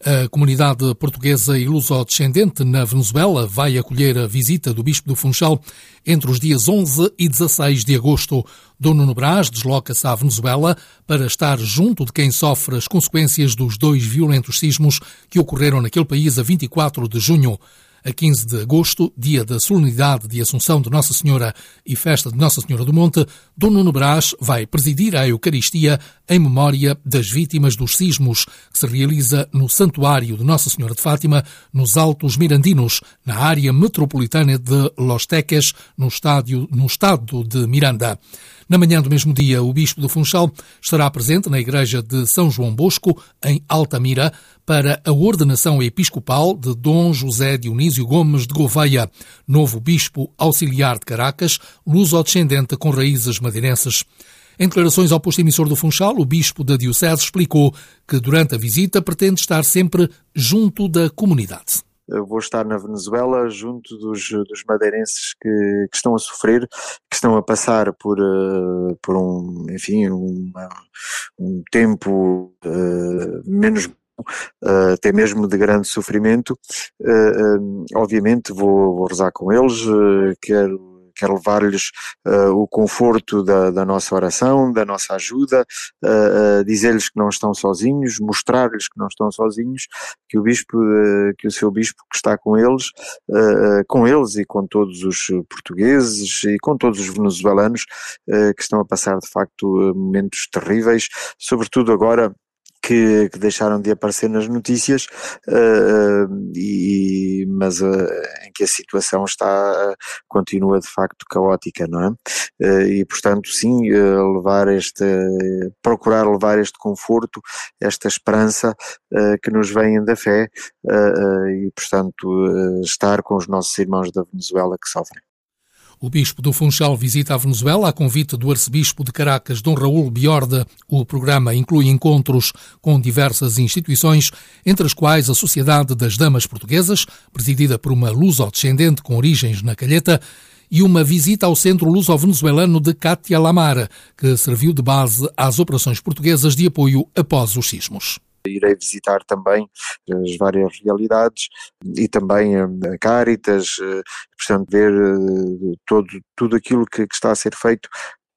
A comunidade portuguesa e luso-descendente na Venezuela vai acolher a visita do Bispo do Funchal entre os dias 11 e 16 de agosto. Dom Nuno Brás desloca-se à Venezuela para estar junto de quem sofre as consequências dos 2 violentos sismos que ocorreram naquele país a 24 de junho. A 15 de agosto, dia da solenidade de Assunção de Nossa Senhora e festa de Nossa Senhora do Monte, Dom Nuno Brás vai presidir a Eucaristia em memória das vítimas dos sismos, que se realiza no Santuário de Nossa Senhora de Fátima, nos Altos Mirandinos, na área metropolitana de Los Teques, no estado de Miranda. Na manhã do mesmo dia, o Bispo do Funchal estará presente na Igreja de São João Bosco, em Altamira, para a ordenação episcopal de Dom José Dionísio Gomes de Gouveia, novo Bispo Auxiliar de Caracas, luso-descendente com raízes madeirenses. Em declarações ao posto emissor do Funchal, o Bispo da Diocese explicou que durante a visita pretende estar sempre junto da comunidade. Eu vou estar na Venezuela junto dos madeirenses que estão a sofrer, que estão a passar por um tempo menos até mesmo de grande sofrimento. Obviamente vou rezar com eles, quero levar-lhes o conforto da nossa oração, da nossa ajuda, dizer-lhes que não estão sozinhos, mostrar-lhes que não estão sozinhos, que o seu bispo que está com eles e com todos os portugueses e com todos os venezuelanos que estão a passar de facto momentos terríveis, sobretudo agora que deixaram de aparecer nas notícias, mas em que a situação continua de facto caótica, não é? E portanto sim, procurar levar este conforto, esta esperança que nos vem da fé, e portanto estar com os nossos irmãos da Venezuela que sofrem. O Bispo do Funchal visita a Venezuela a convite do Arcebispo de Caracas, Dom Raul Biorda. O programa inclui encontros com diversas instituições, entre as quais a Sociedade das Damas Portuguesas, presidida por uma luso-descendente com origens na Calheta, e uma visita ao Centro Luso-Venezuelano de Catia La Mar, que serviu de base às operações portuguesas de apoio após os sismos. Irei visitar também as várias realidades e também a Cáritas, portanto ver tudo aquilo que está a ser feito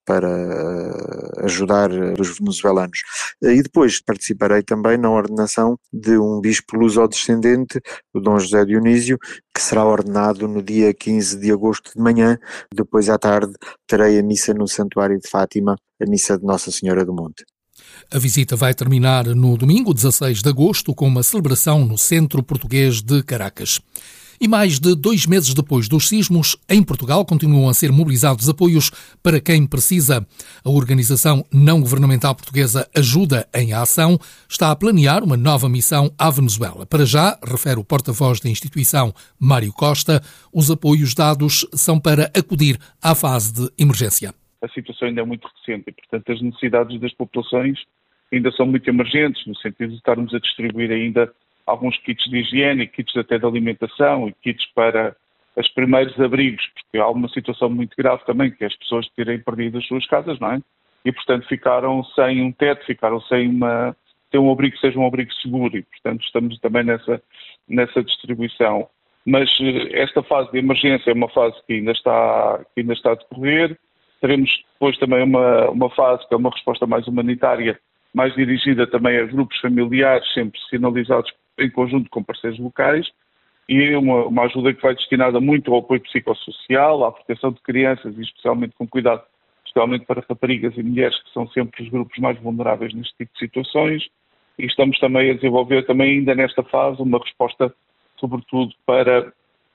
para ajudar os venezuelanos. E depois participarei também na ordenação de um bispo luso-descendente, o Dom José Dionísio, que será ordenado no dia 15 de agosto de manhã. Depois à tarde terei a missa no Santuário de Fátima, a missa de Nossa Senhora do Monte. A visita vai terminar no domingo 16 de agosto com uma celebração no Centro Português de Caracas. E mais de 2 meses depois dos sismos, em Portugal continuam a ser mobilizados apoios para quem precisa. A organização não-governamental portuguesa Ajuda em Ação está a planear uma nova missão à Venezuela. Para já, refere o porta-voz da instituição, Mário Costa, os apoios dados são para acudir à fase de emergência. A situação ainda é muito recente e, portanto, as necessidades das populações ainda são muito emergentes, no sentido de estarmos a distribuir ainda alguns kits de higiene, kits até de alimentação e kits para os primeiros abrigos, porque há uma situação muito grave também, que é as pessoas terem perdido as suas casas, não é? E, portanto, ficaram sem um teto, ficaram sem um abrigo que seja um abrigo seguro e, portanto, estamos também nessa distribuição. Mas esta fase de emergência é uma fase que ainda está a decorrer. Teremos depois também uma fase que é uma resposta mais humanitária, mais dirigida também a grupos familiares, sempre sinalizados em conjunto com parceiros locais, e uma ajuda que vai destinada muito ao apoio psicossocial, à proteção de crianças e especialmente com cuidado, especialmente para raparigas e mulheres, que são sempre os grupos mais vulneráveis neste tipo de situações. E estamos também a desenvolver também ainda nesta fase uma resposta sobretudo para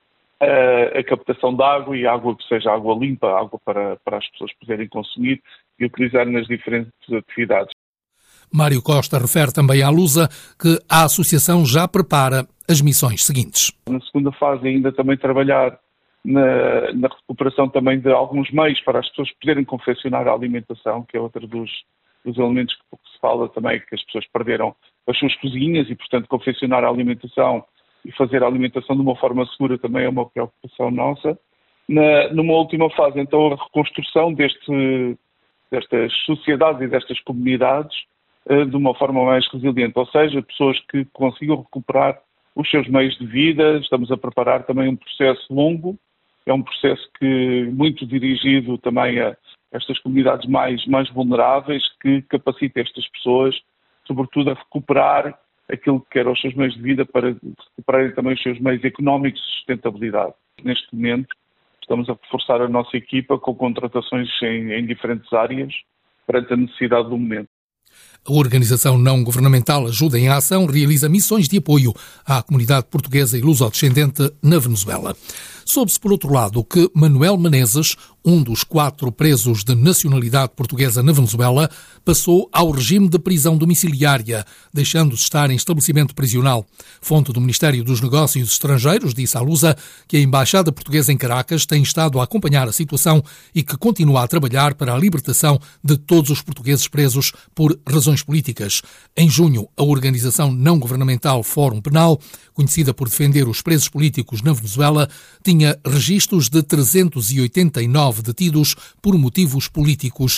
a captação de água e água que seja água limpa, água para as pessoas poderem consumir e utilizar nas diferentes atividades. Mário Costa refere também à Lusa que a associação já prepara as missões seguintes. Na segunda fase ainda também trabalhar na recuperação também de alguns meios para as pessoas poderem confeccionar a alimentação, que é outro dos elementos que se fala também, que as pessoas perderam as suas cozinhas e, portanto, confeccionar a alimentação e fazer a alimentação de uma forma segura também é uma preocupação nossa. Numa última fase, então, a reconstrução destas sociedades e destas comunidades de uma forma mais resiliente, ou seja, pessoas que consigam recuperar os seus meios de vida. Estamos a preparar também um processo longo, é um processo que muito dirigido também a estas comunidades mais vulneráveis, que capacita estas pessoas, sobretudo a recuperar aquilo que eram os seus meios de vida, para recuperarem também os seus meios económicos de sustentabilidade. Neste momento estamos a reforçar a nossa equipa com contratações em diferentes áreas perante a necessidade do momento. A organização não-governamental Ajuda em Ação realiza missões de apoio à comunidade portuguesa e luso-descendente na Venezuela. Soube-se, por outro lado, que Manuel Menezes, um dos 4 presos de nacionalidade portuguesa na Venezuela, passou ao regime de prisão domiciliária, deixando de estar em estabelecimento prisional. Fonte do Ministério dos Negócios Estrangeiros disse à Lusa que a Embaixada Portuguesa em Caracas tem estado a acompanhar a situação e que continua a trabalhar para a libertação de todos os portugueses presos por razões políticas. Em junho, a organização não-governamental Fórum Penal, conhecida por defender os presos políticos na Venezuela, tinha registros de 389 detidos por motivos políticos,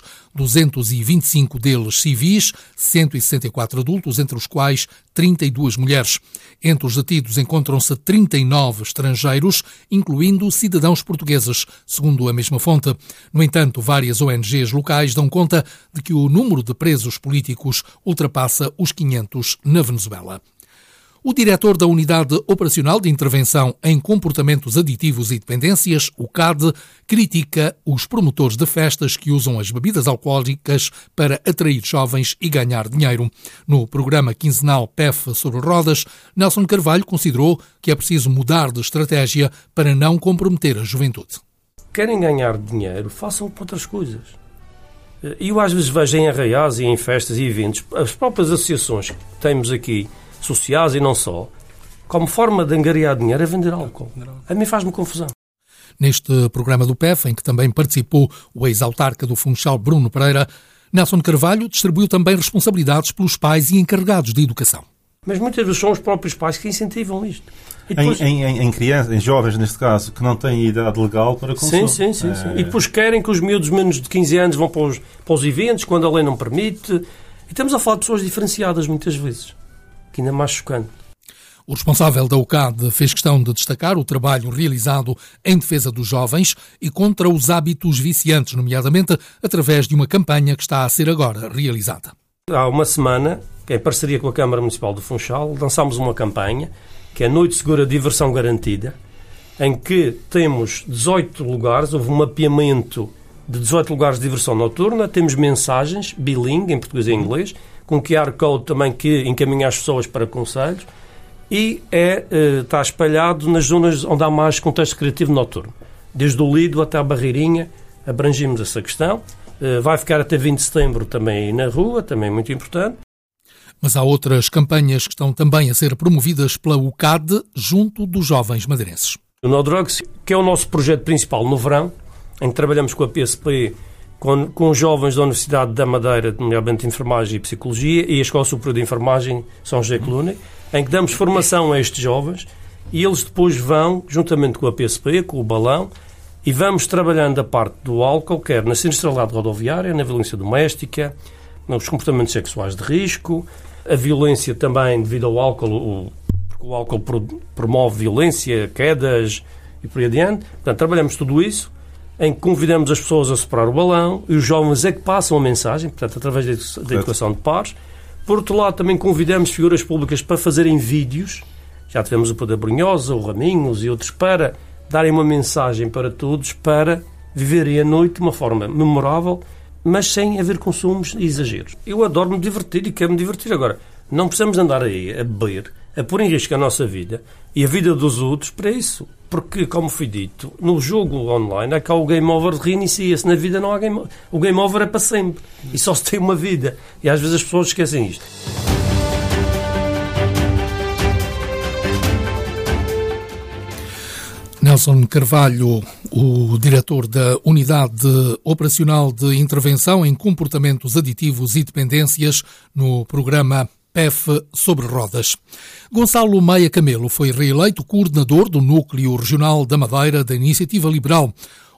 225 deles civis, 164 adultos, entre os quais 32 mulheres. Entre os detidos encontram-se 39 estrangeiros, incluindo cidadãos portugueses, segundo a mesma fonte. No entanto, várias ONGs locais dão conta de que o número de presos políticos ultrapassa os 500 na Venezuela. O diretor da Unidade Operacional de Intervenção em Comportamentos Aditivos e Dependências, o CAD, critica os promotores de festas que usam as bebidas alcoólicas para atrair jovens e ganhar dinheiro. No programa quinzenal PEF sobre rodas, Nelson Carvalho considerou que é preciso mudar de estratégia para não comprometer a juventude. Querem ganhar dinheiro, façam por outras coisas. Eu às vezes vejo em arraiais e em festas e eventos, as próprias associações que temos aqui, sociais e não só, como forma de angariar dinheiro é vender álcool. A mim faz-me confusão. Neste programa do PEF, em que também participou o ex-autarca do Funchal Bruno Pereira, Nelson Carvalho distribuiu também responsabilidades pelos pais e encarregados de educação. Mas muitas vezes são os próprios pais que incentivam isto. E depois... em crianças, em jovens neste caso, que não têm idade legal para consumo. Sim. E depois querem que os miúdos menos de 15 anos vão para os eventos, quando a lei não permite. E estamos a falar de pessoas diferenciadas muitas vezes. Que ainda é mais chocante. O responsável da UCAD fez questão de destacar o trabalho realizado em defesa dos jovens e contra os hábitos viciantes, nomeadamente através de uma campanha que está a ser agora realizada. Há uma semana, em parceria com a Câmara Municipal do Funchal, lançámos uma campanha que é Noite Segura Diversão Garantida, em que temos 18 lugares, houve um mapeamento de 18 lugares de diversão noturna, temos mensagens bilingue, em português e em inglês, com QR Code também que encaminha as pessoas para conselhos, e está espalhado nas zonas onde há mais contexto criativo noturno. Desde o Lido até a Barreirinha, abrangimos essa questão. Vai ficar até 20 de setembro também aí na rua, também muito importante. Mas há outras campanhas que estão também a ser promovidas pela UCAD junto dos jovens madeirenses. O No Drugs, que é o nosso projeto principal no verão, em que trabalhamos com a PSP, com os jovens da Universidade da Madeira, nomeadamente de Enfermagem e Psicologia, e a Escola Superior de Enfermagem São José Coluna, em que damos formação a estes jovens e eles depois vão, juntamente com a PSP, com o balão, e vamos trabalhando a parte do álcool, quer na sinistralidade rodoviária, na violência doméstica, nos comportamentos sexuais de risco, a violência também devido ao álcool, porque o álcool promove violência, quedas e por aí adiante. Portanto, trabalhamos tudo isso, em que convidamos as pessoas a superar o balão e os jovens é que passam a mensagem, portanto, através da educação de pares. Por outro lado, também convidamos figuras públicas para fazerem vídeos. Já tivemos o Poder Brunhosa, o Raminhos e outros, para darem uma mensagem para todos, para viverem a noite de uma forma memorável, mas sem haver consumos e exageros. Eu adoro me divertir e quero me divertir. Agora, não precisamos andar aí a beber, a pôr em risco a nossa vida e a vida dos outros para isso. Porque, como foi dito, no jogo online é que o game over reinicia-se. Na vida não há game over. O game over é para sempre. E só se tem uma vida. E às vezes as pessoas esquecem isto. Nelson Carvalho, o diretor da Unidade Operacional de Intervenção em Comportamentos Aditivos e Dependências, no programa PEF sobre rodas. Gonçalo Maia Camelo foi reeleito coordenador do Núcleo Regional da Madeira da Iniciativa Liberal.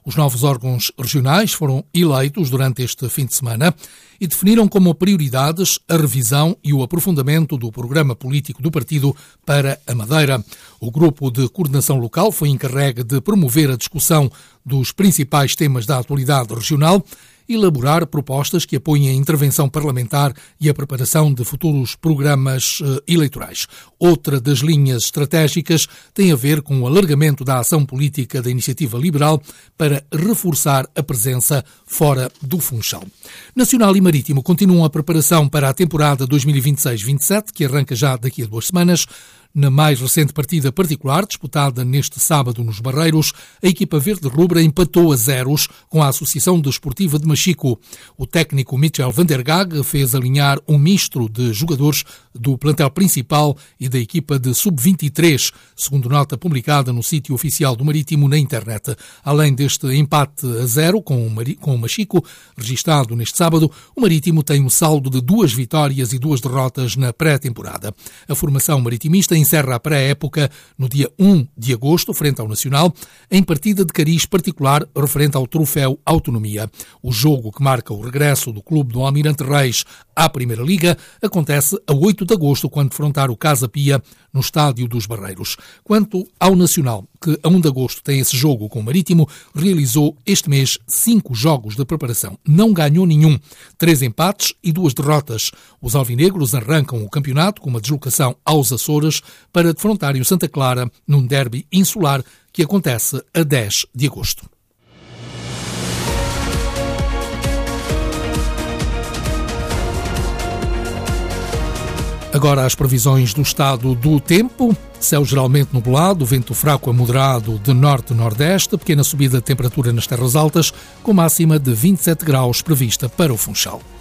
Os novos órgãos regionais foram eleitos durante este fim de semana e definiram como prioridades a revisão e o aprofundamento do programa político do partido para a Madeira. O grupo de coordenação local foi encarregue de promover a discussão dos principais temas da atualidade regional, elaborar propostas que apoiem a intervenção parlamentar e a preparação de futuros programas eleitorais. Outra das linhas estratégicas tem a ver com o alargamento da ação política da Iniciativa Liberal para reforçar a presença fora do Funchal. Nacional e Marítimo continuam a preparação para a temporada 2026-27, que arranca já daqui a 2 semanas. Na mais recente partida particular, disputada neste sábado nos Barreiros, a equipa verde-rubra empatou a 0 com a Associação Desportiva de Machico. O técnico Michel van der Gaag fez alinhar um misto de jogadores do plantel principal e da equipa de sub-23, segundo nota publicada no sítio oficial do Marítimo na internet. Além deste empate a 0 com o Machico, registado neste sábado, o Marítimo tem um saldo de 2 vitórias e 2 derrotas na pré-temporada. A formação maritimista encerra a pré-época no dia 1 de agosto, frente ao Nacional, em partida de cariz particular referente ao Troféu Autonomia. O jogo que marca o regresso do clube do Almirante Reis à Primeira Liga acontece a 8 de agosto, quando defrontar o Casa Pia no Estádio dos Barreiros. Quanto ao Nacional, que a 1 de agosto tem esse jogo com o Marítimo, realizou este mês 5 jogos de preparação. Não ganhou nenhum. 3 empates e 2 derrotas. Os alvinegros arrancam o campeonato com uma deslocação aos Açores para defrontarem o Santa Clara num derby insular que acontece a 10 de agosto. Agora as previsões do estado do tempo. Céu geralmente nublado, vento fraco a moderado de norte-nordeste, pequena subida de temperatura nas terras altas, com máxima de 27 graus prevista para o Funchal.